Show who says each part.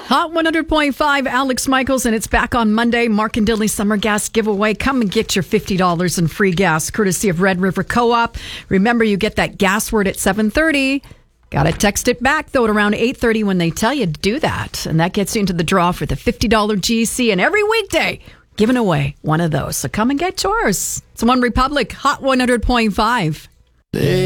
Speaker 1: Hot 100.5, Alex Michaels, and it's back on Monday. Mark and Dilly Summer Gas Giveaway. Come and get your $50 in free gas, courtesy of Red River Co-op. Remember, you get that gas word at 7:30. Got to text it back, though, at around 8:30 when they tell you to do that. And that gets you into the draw for the $50 GC. And every weekday, giving away one of those. So come and get yours. It's One Republic, Hot 100.5.